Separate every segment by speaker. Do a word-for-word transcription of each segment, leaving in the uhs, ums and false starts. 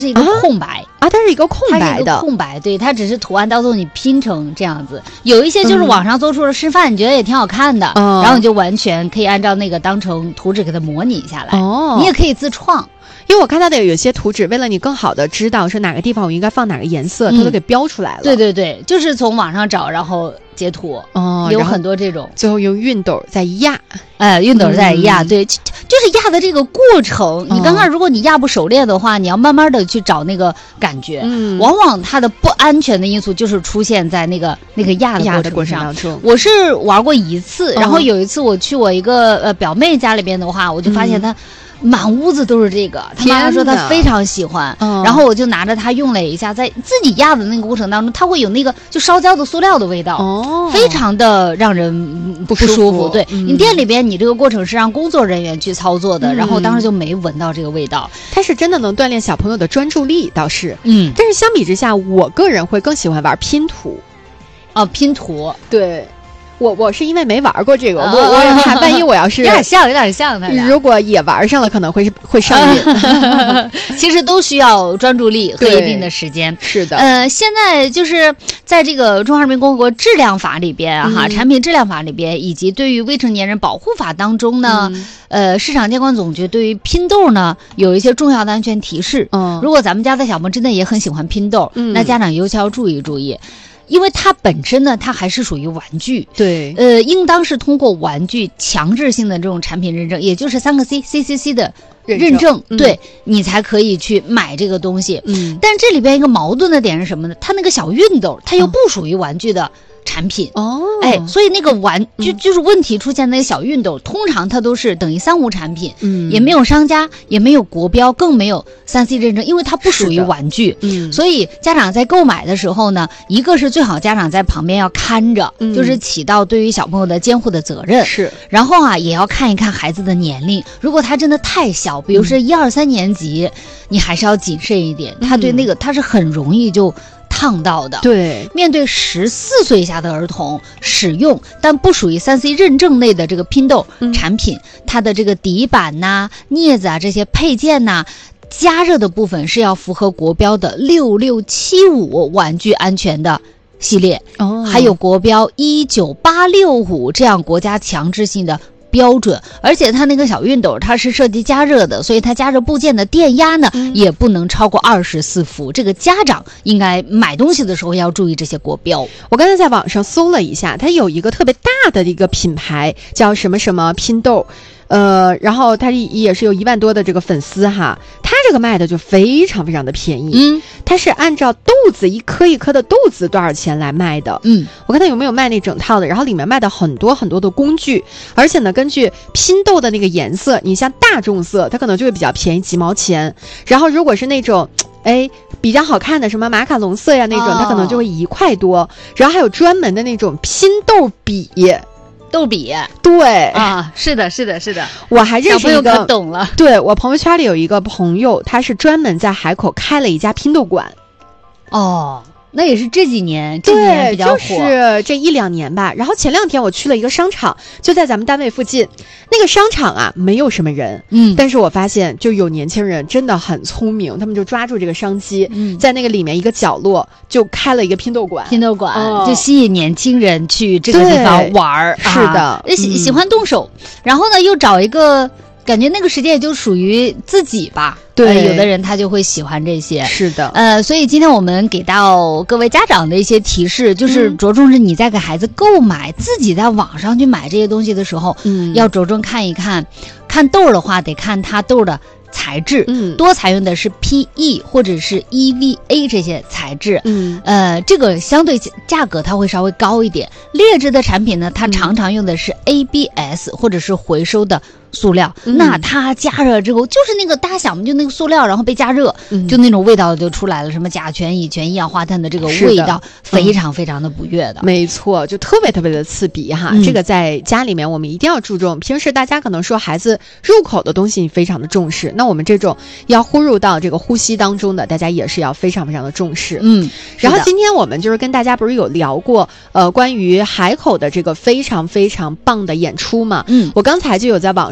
Speaker 1: 是一个空白。
Speaker 2: 啊，它是一个空白的，
Speaker 1: 它是一个空白，对，它只是图案到最后你拼成这样子。有一些就是网上做出了示范，嗯、你觉得也挺好看的，嗯、然后你就完全可以按照那个当成图纸给它模拟下来。哦，你也可以自创。
Speaker 2: 因为我看到的有些图纸，为了你更好的知道是哪个地方我应该放哪个颜色，嗯、它都给标出来了。
Speaker 1: 对对对，就是从网上找，然后截图。哦，有很多这种。
Speaker 2: 最后用熨斗再压，
Speaker 1: 哎，熨斗再压，嗯、对，就是压的这个过程。你刚刚如果你压不熟练的话，你要慢慢的去找那个感觉。嗯，往往它的不安全的因素就是出现在那个那个压的过程上。程我是玩过一次，然后有一次我去我一个呃表妹家里边的话，我就发现她。嗯满屋子都是这个，他妈妈说他非常喜欢，嗯、然后我就拿着它用了一下，在自己压的那个过程当中，它会有那个就烧焦的塑料的味道，哦，非常的让人不舒服。舒服对、嗯、你店里边，你这个过程是让工作人员去操作的，嗯、然后当时就没闻到这个味道。
Speaker 2: 它是真的能锻炼小朋友的专注力，倒是，嗯，但是相比之下，我个人会更喜欢玩拼图，
Speaker 1: 哦，拼图，
Speaker 2: 对。我我是因为没玩过这个，我我也怕万一我要是
Speaker 1: 有点像有点像他俩，
Speaker 2: 如果也玩上了，可能会会上瘾。
Speaker 1: 其实都需要专注力和一定的时间。是的，呃，现在就是在这个《中华人民共和国质量法》里边哈，嗯、产品质量法里边，以及对于未成年人保护法当中呢，嗯、呃，市场监管总局对于拼豆呢有一些重要的安全提示。嗯，如果咱们家的小朋友真的也很喜欢拼豆，嗯、那家长尤其要注意注意。因为它本身呢，它还是属于玩具，对，呃，应当是通过玩具强制性的这种产品认证，也就是三个 C C C C 的认证，嗯、对你才可以去买这个东西。嗯，但这里边一个矛盾的点是什么呢？它那个小熨斗，它又不属于玩具的产品哦，哎，所以那个玩就就是问题出现那个小熨斗，通常它都是等于三无产品，嗯，也没有商家，也没有国标，更没有三 C 认证，因为它不属于玩具，嗯，所以家长在购买的时候呢，一个是最好家长在旁边要看着，嗯、就是起到对于小朋友的监护的责任，是，然后啊也要看一看孩子的年龄，如果他真的太小，比如说一二三年级，嗯、你还是要谨慎一点，他对那个他是很容易就。烫到的，对，面对十四岁以下的儿童使用，但不属于三 C 认证类的这个拼豆产品，嗯、它的这个底板呐、镊子啊这些配件呐、加热的部分是要符合国标的六六七五玩具安全的系列，哦，还有国标一九八六五这样国家强制性的。标准，而且它那个小熨斗它是涉及加热的，所以它加热部件的电压呢、嗯、也不能超过二十四伏。这个家长应该买东西的时候要注意这些国标。
Speaker 2: 我刚才在网上搜了一下，它有一个特别大的一个品牌叫什么什么拼豆。呃，然后它也是有一万多的这个粉丝哈，它这个卖的就非常非常的便宜，嗯，它是按照豆子一颗一颗的豆子多少钱来卖的，嗯，我看它有没有卖那整套的，然后里面卖的很多很多的工具，而且呢，根据拼豆的那个颜色，你像大众色，它可能就会比较便宜几毛钱，然后如果是那种。哎，比较好看的什么马卡龙色呀那种，哦、它可能就会一块多，然后还有专门的那种拼豆笔。
Speaker 1: 豆笔，
Speaker 2: 对
Speaker 1: 啊，是的，是的，是的，
Speaker 2: 我还认识一个，
Speaker 1: 小朋友可懂了。
Speaker 2: 对，我朋友圈里有一个朋友，他是专门在海口开了一家拼豆馆。
Speaker 1: 哦，那也是这几年，这几年比较火，
Speaker 2: 就是这一两年吧。然后前两天我去了一个商场，就在咱们单位附近，那个商场啊没有什么人，嗯，但是我发现就有年轻人真的很聪明，他们就抓住这个商机，嗯，在那个里面一个角落就开了一个拼豆馆，
Speaker 1: 拼豆馆、哦、就吸引年轻人去这个地方玩儿，
Speaker 2: 是的，
Speaker 1: 啊、喜喜欢动手，嗯、然后呢又找一个。感觉那个时间也就属于自己吧，对、呃，有的人他就会喜欢这些，
Speaker 2: 是的，
Speaker 1: 呃，所以今天我们给到各位家长的一些提示，就是着重是你在给孩子购买、嗯、自己在网上去买这些东西的时候，嗯，要着重看一看，看豆的话得看它豆的材质，嗯，多采用的是 P E 或者是 E V A 这些材质，嗯，呃，这个相对价格它会稍微高一点。劣质的产品呢，它常常用的是 A B S 或者是回收的塑料，嗯、那它加热之后就是那个大家想嘛，就那个塑料，然后被加热，嗯、就那种味道就出来了，什么甲醛、乙醛、一氧化碳的这个味道，非常非常的不悦的。
Speaker 2: 嗯、没错，就特别特别的刺鼻哈。嗯、这个在家里面我们一定要注重。平时大家可能说孩子入口的东西非常的重视，那我们这种要呼入到这个呼吸当中的，大家也是要非常非常的重视。嗯，然后今天我们就是跟大家不是有聊过呃关于海口的这个非常非常棒的演出嘛？嗯，我刚才就有在网上。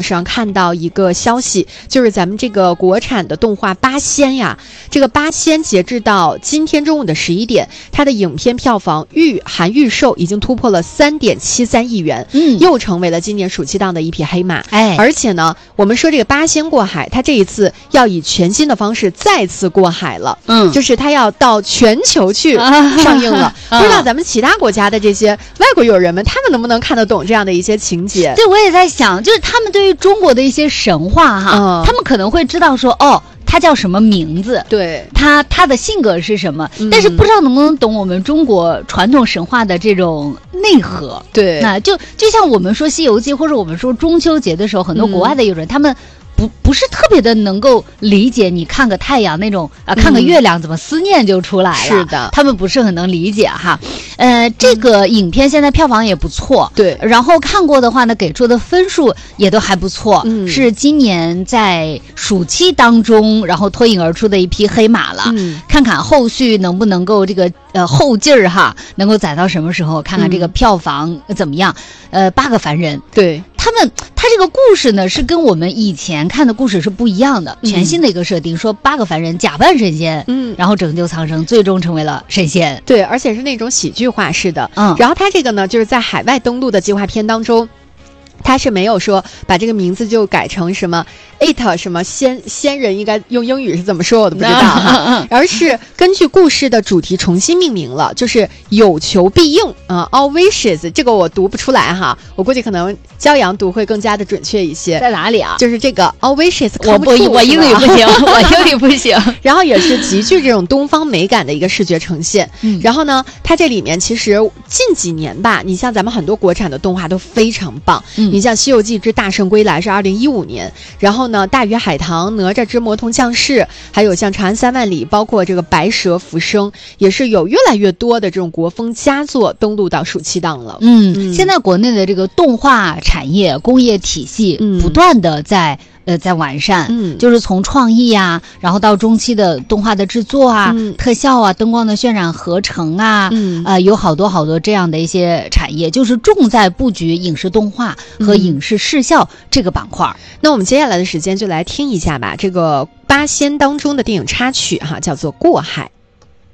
Speaker 2: 上看到一个消息，就是咱们这个国产的动画《八仙》呀，这个《八仙》截至到今天中午的十一点，它的影片票房预含预售已经突破了三点七三亿元，嗯，又成为了今年暑期档的一匹黑马。哎，而且呢，我们说这个《八仙过海》，它这一次要以全新的方式再次过海了，嗯，就是它要到全球去上映了。啊、不知道咱们其他国家的这些外国友人们，他们能不能看得懂这样的一些情节？
Speaker 1: 对，我也在想，就是他们对于中国的一些神话哈，嗯、他们可能会知道说，哦，他叫什么名字？
Speaker 2: 对，
Speaker 1: 他他的性格是什么？嗯、但是不知道能不能懂我们中国传统神话的这种内核。
Speaker 2: 对，
Speaker 1: 那就就像我们说《西游记》，或者我们说中秋节的时候，很多国外的友人、嗯、他们。不不是特别的能够理解，你看个太阳那种啊，看个月亮怎么思念就出来了？
Speaker 2: 是的，
Speaker 1: 他们不是很能理解哈。呃，这个影片现在票房也不错，
Speaker 2: 对。
Speaker 1: 然后看过的话呢，给出的分数也都还不错，嗯，是今年在暑期当中，然后脱颖而出的一匹黑马了。嗯，看看后续能不能够这个呃后劲儿哈，能够攒到什么时候？看看这个票房怎么样？嗯、呃，八个凡人，
Speaker 2: 对。
Speaker 1: 他们，他这个故事呢，是跟我们以前看的故事是不一样的，全新的一个设定，说八个凡人假扮神仙，嗯，然后拯救苍生，最终成为了神仙。
Speaker 2: 对，而且是那种喜剧化式的，嗯。然后他这个呢，就是在海外登陆的计划片当中，他是没有说把这个名字就改成什么 it 什么仙仙人，应该用英语是怎么说我都不知道哈，而是根据故事的主题重新命名了，就是有求必应啊、呃、，all wishes， 这个我读不出来哈，我估计可能骄阳读会更加的准确一些。
Speaker 1: 在哪里啊？
Speaker 2: 就是这个 all wishes，
Speaker 1: 我不我英语不行，我英语不行。
Speaker 2: 然后也是极具这种东方美感的一个视觉呈现。嗯，然后呢，它这里面其实近几年吧，你像咱们很多国产的动画都非常棒。嗯，你像《西游记之大圣归来》是二零一五年，然后呢，《大鱼海棠》、《哪吒之魔童降世》，还有像《长安三万里》，包括这个《白蛇浮生》，也是有越来越多的这种国风佳作登陆到暑期档了。
Speaker 1: 嗯，嗯现在国内的这个动画产业工业体系不断的在、嗯呃，在完善，嗯，就是从创意啊，然后到中期的动画的制作啊、嗯、特效啊、灯光的渲染、合成啊，嗯，呃，有好多好多这样的一些产业，就是重在布局影视动画和影视视效这个板块。嗯、
Speaker 2: 那我们接下来的时间就来听一下吧，这个八仙当中的电影插曲哈，叫做《过海》。